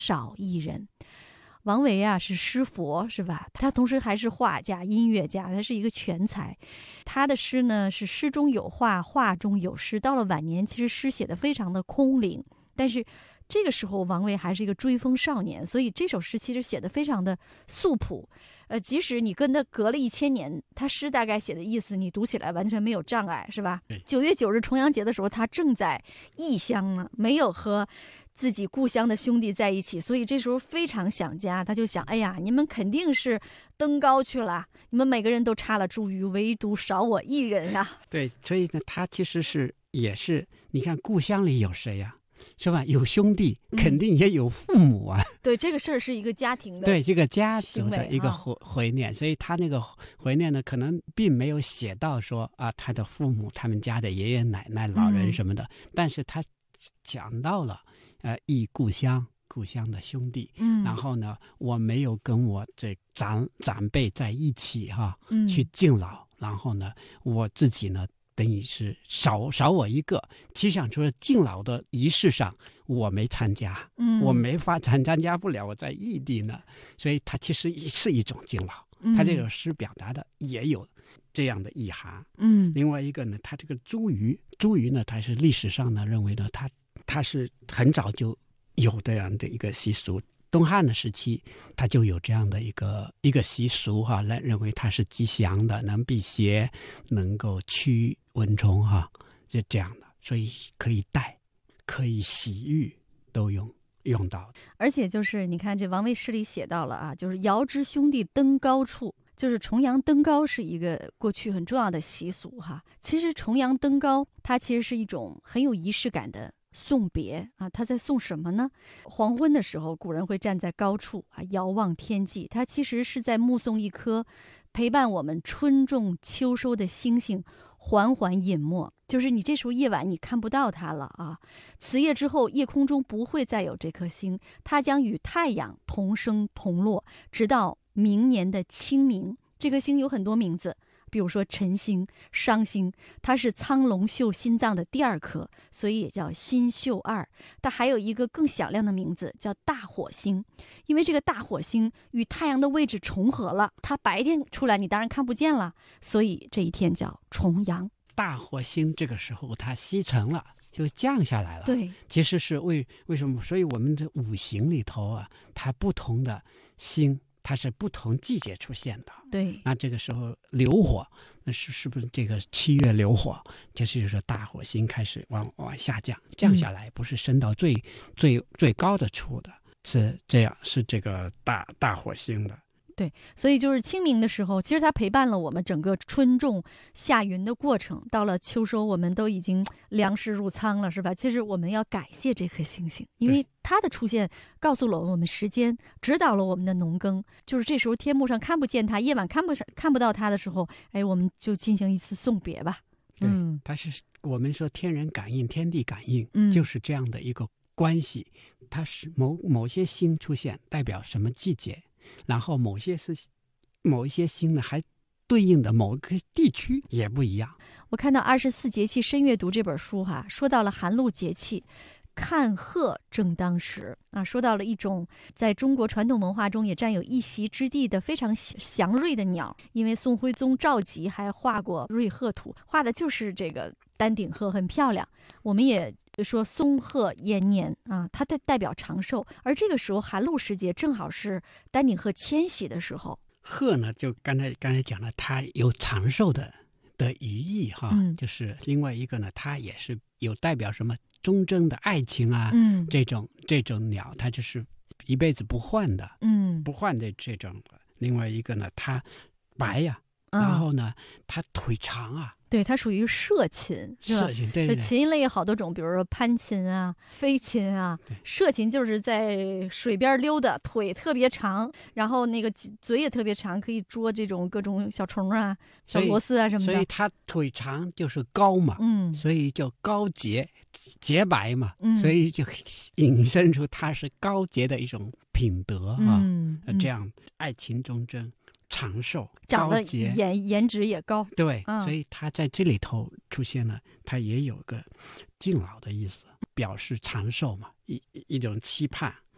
少一人。王维啊是诗佛是吧？他同时还是画家、音乐家，他是一个全才。他的诗呢是诗中有画，画中有诗。到了晚年，其实诗写得非常的空灵，但是这个时候王维还是一个追风少年，所以这首诗其实写得非常的素朴。即使你跟他隔了1000年，他诗大概写的意思你读起来完全没有障碍，是吧？9月9日重阳节的时候，他正在异乡呢，没有和自己故乡的兄弟在一起，所以这时候非常想家。他就想，哎呀，你们肯定是登高去了，你们每个人都插了茱萸，唯独少我一人啊。 对，所以呢，他其实也是，你看故乡里有谁呀？是吧？有兄弟，肯定也有父母啊。 对，这个事儿是一个家庭的， 对这个家族的一个怀念，所以他那个怀念呢，可能并没有写到说啊，他的父母、他们家的爷爷奶奶、老人什么的，但是他讲到了忆故乡的兄弟，然后呢，我没有跟我这长辈在一起去敬老，然后呢，我自己呢。等于是少我一个，其实想说敬老的仪式上我没参加，我没法参加不了，我在异地呢，所以它其实是一种敬老，它这首诗表达的也有这样的意涵。另外一个呢，它这个茱萸呢，它是历史上呢认为呢，它是很早就有这样的一个习俗。东汉的时期，他就有这样的一个习俗来认为它是吉祥的，能辟邪，能够驱蚊虫就这样的，所以可以戴，可以洗浴，都用到。 而且就是你看这王维诗里写到了啊，就是遥知兄弟登高处，就是重阳登高是一个过去很重要的习俗其实重阳登高，它其实是一种很有仪式感的送别他在送什么呢？黄昏的时候，古人会站在高处遥望天际，他其实是在目送一颗陪伴我们春种秋收的星星缓缓隐没，就是你这时候夜晚你看不到它了此夜之后，夜空中不会再有这颗星，它将与太阳同生同落，直到明年的清明。这颗星有很多名字，比如说辰星、商星，它是苍龙秀心脏的第2颗，所以也叫心宿二。它还有一个更响亮的名字叫大火星，因为这个大火星与太阳的位置重合了，它白天出来你当然看不见了，所以这一天叫重阳。 大火星这个时候它西沉了，就降下来了。 对， 其实是为什么？所以我们的五行里头它不同的星，它是不同季节出现的。 对， 那这个时候流火，那是不是这个7月流火？就是说大火星开始往下降下来，不是升到最高的处的，是这样，是这个大火星的。 对，所以就是清明的时候，其实它陪伴了我们整个春种夏耘的过程。到了秋收，我们都已经粮食入仓了，是吧？其实我们要感谢这颗星星，因为它的出现告诉了我们时间，指导了我们的农耕。就是这时候天幕上看不见它，夜晚看不到它的时候，我们就进行一次送别吧。 对，它是我们说天人感应、天地感应，就是这样的一个关系。它是某些星出现，代表什么季节？然后某一些星呢，还对应的某个地区也不一样。 我看到《24节气深阅读》这本书说到了寒露节气，看鹤正当时说到了一种在中国传统文化中也占有一席之地的非常祥瑞的鸟，因为宋徽宗赵佶还画过瑞鹤图，画的就是这个丹顶鹤，很漂亮。我们也说松鹤延年它代表长寿，而这个时候寒露时节正好是丹顶鹤迁徙的时候。 鹤呢，就刚才讲了，它有长寿的寓意就是另外一个呢，它也是有代表什么忠贞的爱情这种鸟，它就是一辈子不换的，不换的这种。另外一个呢，它白然后呢，它腿长对，它属于射禽，是吧？ 射禽，对。 禽类有好多种，比如说攀禽飞禽射禽就是在水边溜达，腿特别长，然后那个嘴也特别长，可以捉这种各种小虫小螺丝什么的。 所以它腿长就是高嘛，所以叫高洁白嘛，所以就引申出它是高洁的一种品德这样爱情忠贞。长寿， 长得高洁， 颜值也高， 对，所以他在这里头出现了，他也有个敬老的意思，表示长寿嘛，一种期盼。